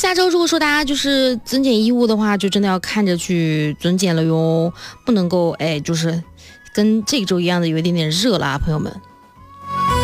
下周如果说大家就是增减衣物的话，就真的要看着去增减了哟，不能够就是跟这周一样的有一点点热啦，朋友们。